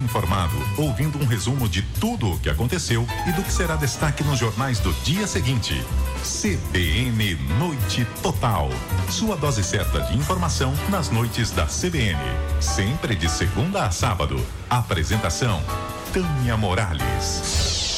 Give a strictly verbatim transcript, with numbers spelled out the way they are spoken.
informado, ouvindo um resumo de tudo o que aconteceu e do que será destaque nos jornais do dia seguinte. C B N Noite Total. Sua dose certa de informação nas noites da C B N. Sempre de segunda a sábado. Apresentação: Tânia Morales.